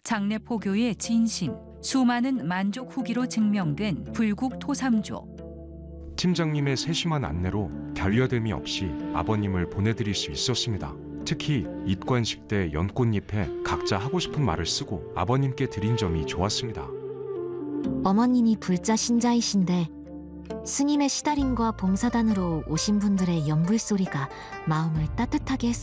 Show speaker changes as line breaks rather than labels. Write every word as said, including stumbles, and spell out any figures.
장례 포교의 진심, 수많은 만족 후기로 증명된 불국 토삼조.
팀장님의 세심한 안내로 결여됨이 없이 아버님을 보내드릴 수 있었습니다. 특히 입관식 때 연꽃잎에 각자 하고 싶은 말을 쓰고 아버님께 드린 점이 좋았습니다.
어머님이 불자 신자이신데 스님의 시달림과 봉사단으로 오신 분들의 연불소리가 마음을 따뜻하게 했습니다.